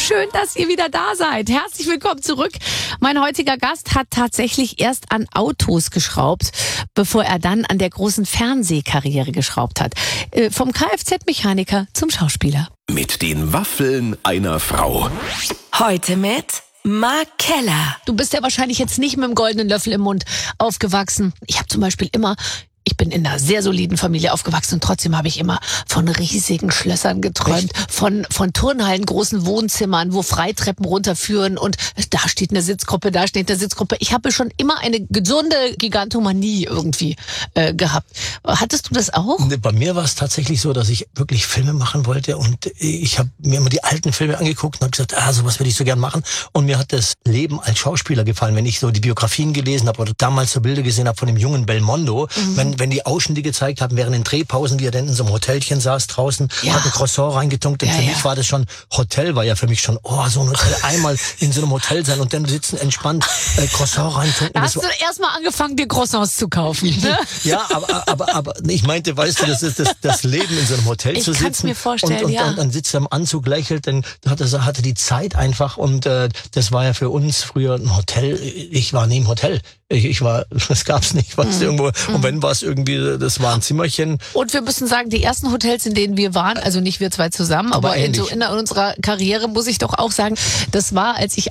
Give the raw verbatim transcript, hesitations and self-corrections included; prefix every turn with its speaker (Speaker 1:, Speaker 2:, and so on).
Speaker 1: Schön, dass ihr wieder da seid. Herzlich willkommen zurück. Mein heutiger Gast hat tatsächlich erst an Autos geschraubt, bevor er dann an der großen Fernsehkarriere geschraubt hat. Äh, vom Kfz-Mechaniker zum Schauspieler.
Speaker 2: Mit den Waffeln einer Frau.
Speaker 3: Heute mit Mark Keller.
Speaker 1: Du bist ja wahrscheinlich jetzt nicht mit dem goldenen Löffel im Mund aufgewachsen. Ich habe zum Beispiel immer... Ich bin in einer sehr soliden Familie aufgewachsen und trotzdem habe ich immer von riesigen Schlössern geträumt, von von Turnhallen, großen Wohnzimmern, wo Freitreppen runterführen und da steht eine Sitzgruppe, da steht eine Sitzgruppe. Ich habe schon immer eine gesunde Gigantomanie irgendwie äh, gehabt. Hattest du das auch?
Speaker 4: Bei mir war es tatsächlich so, dass ich wirklich Filme machen wollte und ich habe mir immer die alten Filme angeguckt und habe gesagt, ah, sowas würde ich so gern machen. Und mir hat das Leben als Schauspieler gefallen, wenn ich so die Biografien gelesen habe oder damals so Bilder gesehen habe von dem jungen Belmondo, mhm. wenn wenn die Ausschnitte gezeigt haben, während den Drehpausen, wie er dann in so einem Hotelchen saß draußen, ja. hat ein Croissant reingetunkt und ja, für ja. mich war das schon, Hotel war ja für mich schon, oh, so ein Hotel, einmal in so einem Hotel sein und dann sitzen entspannt, äh, Croissant reintunken.
Speaker 1: Da hast du erstmal angefangen, dir Croissants zu kaufen. Ne?
Speaker 4: Ja, aber, aber, aber ich meinte, weißt du, das ist das, das Leben in so einem Hotel
Speaker 1: ich
Speaker 4: zu sitzen.
Speaker 1: Ich mir vorstellen,
Speaker 4: und, und,
Speaker 1: ja.
Speaker 4: und dann sitzt er im Anzug, lächelt, dann hat er, hatte die Zeit einfach und äh, das war ja für uns früher ein Hotel. Ich war nie im Hotel. Ich, ich war, das gab's nicht, was mm. irgendwo. Und wenn war es irgendwie, das war ein Zimmerchen.
Speaker 1: Und wir müssen sagen, die ersten Hotels, in denen wir waren, also nicht wir zwei zusammen, aber, aber in, so in unserer Karriere muss ich doch auch sagen, das war, als ich